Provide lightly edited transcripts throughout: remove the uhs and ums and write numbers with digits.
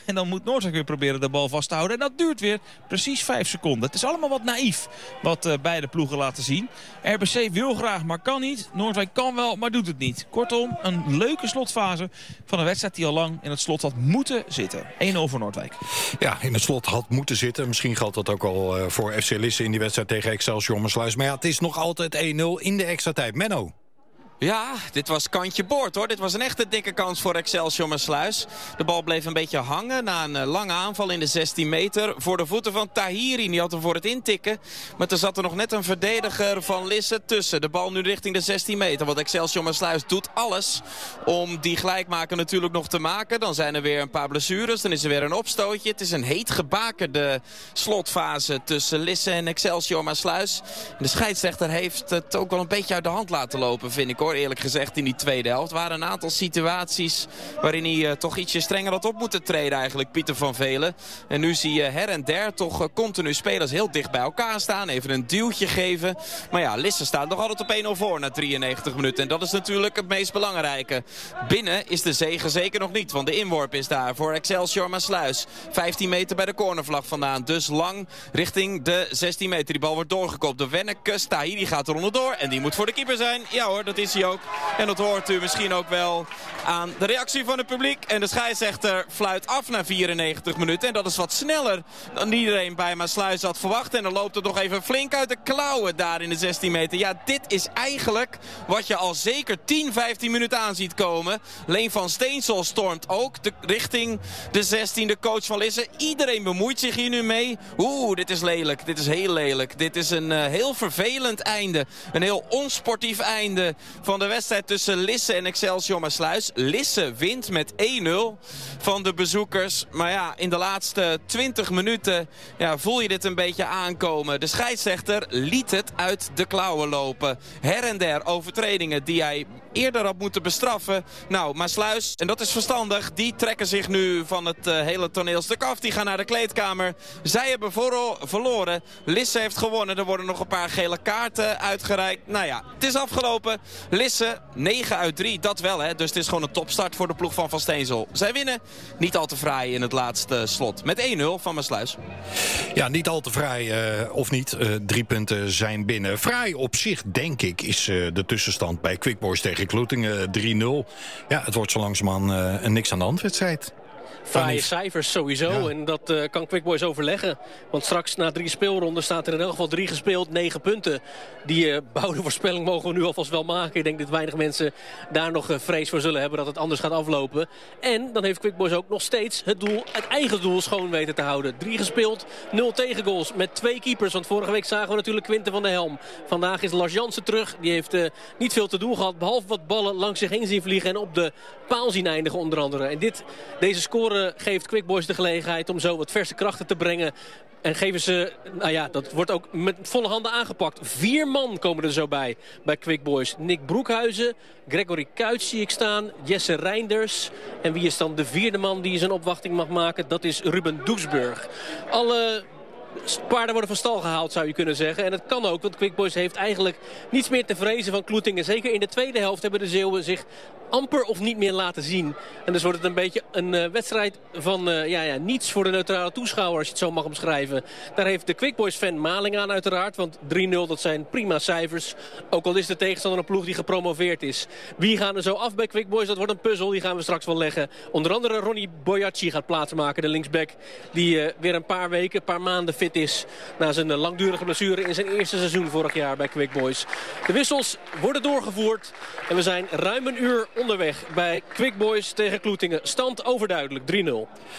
En dan moet Noordwijk weer proberen de bal vast te houden. En dat duurt weer precies 5 seconden. Het is allemaal wat naïef wat beide ploegen laten zien. RBC wil graag, maar kan niet. Noordwijk kan wel, maar doet het niet. Kortom, een leuke slotfase van een wedstrijd die al lang in het slot had moeten zitten. 1-0 voor Noordwijk. Ja, in het slot had moeten zitten. Misschien geldt dat ook al voor FC Lisse in die wedstrijd tegen Excelsior Maassluis. Maar ja, het is nog altijd 1-0 in de extra tijd. Menno. Ja, dit was kantje boord hoor. Dit was een echte dikke kans voor Excelsior Maassluis. De bal bleef een beetje hangen na een lange aanval in de 16 meter. Voor de voeten van Tahiri. Die had hem voor het intikken. Maar er zat er nog net een verdediger van Lisse tussen. De bal nu richting de 16 meter. Want Excelsior Maassluis doet alles om die gelijkmaker natuurlijk nog te maken. Dan zijn er weer een paar blessures. Dan is er weer een opstootje. Het is een heet gebakerde slotfase tussen Lisse en Excelsior Maassluis. De scheidsrechter heeft het ook wel een beetje uit de hand laten lopen, vind ik hoor. Eerlijk gezegd in die tweede helft. Er waren een aantal situaties waarin hij toch ietsje strenger had op moeten treden eigenlijk, Pieter van Velen. En nu zie je her en der toch continu spelers heel dicht bij elkaar staan. Even een duwtje geven. Maar ja, Lisse staat nog altijd op 1-0 voor na 93 minuten. En dat is natuurlijk het meest belangrijke. Binnen is de zege zeker nog niet. Want de inworp is daar voor Excelsior Maassluis. 15 meter bij de cornervlag vandaan. Dus lang richting de 16 meter. Die bal wordt doorgekopt door Wenneke. Tahiri gaat er onderdoor. En die moet voor de keeper zijn. Ja hoor, dat is hij ook. En dat hoort u misschien ook wel aan de reactie van het publiek. En de scheidsrechter fluit af na 94 minuten. En dat is wat sneller dan iedereen bij Maassluis had verwacht. En dan loopt het nog even flink uit de klauwen daar in de 16 meter. Ja, dit is eigenlijk wat je al zeker 10, 15 minuten aan ziet komen. Leen van Steensel stormt ook richting de 16e coach van Lisse. Iedereen bemoeit zich hier nu mee. Dit is lelijk. Dit is heel lelijk. Dit is een heel vervelend einde. Een heel onsportief einde van de wedstrijd tussen Lisse en Excelsior Maassluis. Lisse wint met 1-0 van de bezoekers. Maar ja, in de laatste 20 minuten voel je dit een beetje aankomen. De scheidsrechter liet het uit de klauwen lopen. Her en der overtredingen die hij eerder had moeten bestraffen. Nou, Maassluis, en dat is verstandig, die trekken zich nu van het hele toneelstuk af. Die gaan naar de kleedkamer. Zij hebben verloren. Lisse heeft gewonnen. Er worden nog een paar gele kaarten uitgereikt. Nou ja, het is afgelopen. Lisse, 9 uit 3, dat wel hè. Dus het is gewoon een topstart voor de ploeg van Van Steensel. Zij winnen, niet al te fraai in het laatste slot. Met 1-0 van Maassluis. Ja, niet al te fraai of niet. 3 punten zijn binnen. Fraai op zich, denk ik, is de tussenstand bij Quick Boys tegen Kloetingen 3-0. Ja, het wordt zo langzamerhand een niks aan de hand wedstrijd. Fraaie cijfers sowieso. Ja. En dat kan Quick Boys overleggen. Want straks na 3 speelronden staat er in elk geval 3 gespeeld, 9 punten. Die bouwde voorspelling mogen we nu alvast wel maken. Ik denk dat weinig mensen daar nog vrees voor zullen hebben dat het anders gaat aflopen. En dan heeft Quick Boys ook nog steeds het eigen doel schoon weten te houden. 3 gespeeld, 0 tegengoals met 2 keepers. Want vorige week zagen we natuurlijk Quinten van der Helm. Vandaag is Lars Jansen terug. Die heeft niet veel te doen gehad. Behalve wat ballen langs zich heen zien vliegen en op de paal zien eindigen onder andere. En deze score geeft Quick Boys de gelegenheid om zo wat verse krachten te brengen. En geven ze, dat wordt ook met volle handen aangepakt. 4 man komen er zo bij Quick Boys. Nick Broekhuizen, Gregory Kuits zie ik staan, Jesse Reinders. En wie is dan de 4e man die zijn opwachting mag maken? Dat is Ruben Doesburg. Alle paarden worden van stal gehaald, zou je kunnen zeggen. En dat kan ook, want Quick Boys heeft eigenlijk niets meer te vrezen van Kloetingen. Zeker in de tweede helft hebben de Zeeuwen zich amper of niet meer laten zien. En dus wordt het een beetje een wedstrijd van niets voor de neutrale toeschouwer, als je het zo mag omschrijven. Daar heeft de Quick Boys fan maling aan uiteraard, want 3-0 dat zijn prima cijfers. Ook al is de tegenstander een ploeg die gepromoveerd is. Wie gaan er zo af bij Quick Boys? Dat wordt een puzzel, die gaan we straks wel leggen. Onder andere Ronnie Boyacci gaat plaatsmaken, de linksback, die weer een paar maanden fit is na zijn langdurige blessure in zijn eerste seizoen vorig jaar bij Quick Boys. De wissels worden doorgevoerd en we zijn ruim een uur onderweg bij Quick Boys tegen Kloetingen. Stand overduidelijk, 3-0.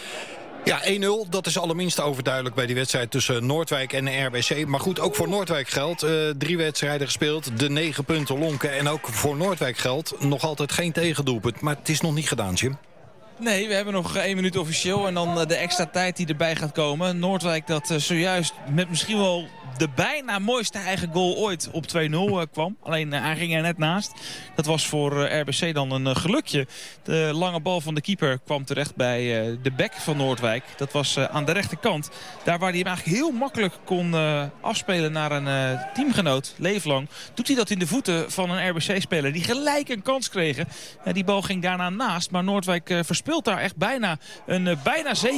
Ja, 1-0, dat is allerminst overduidelijk bij die wedstrijd tussen Noordwijk en de RBC. Maar goed, ook voor Noordwijk geldt. 3 wedstrijden gespeeld, de 9 punten lonken. En ook voor Noordwijk geldt nog altijd geen tegendoelpunt. Maar het is nog niet gedaan, Jim. Nee, we hebben nog 1 minuut officieel en dan de extra tijd die erbij gaat komen. Noordwijk dat zojuist met misschien wel de bijna mooiste eigen goal ooit op 2-0 kwam. Alleen hij ging er net naast. Dat was voor RBC dan een gelukje. De lange bal van de keeper kwam terecht bij de bek van Noordwijk. Dat was aan de rechterkant. Daar waar hij hem eigenlijk heel makkelijk kon afspelen naar een teamgenoot, Leeflang. Doet hij dat in de voeten van een RBC-speler die gelijk een kans kregen. Die bal ging daarna naast, maar Noordwijk verspeelt daar echt bijna een bijna zeker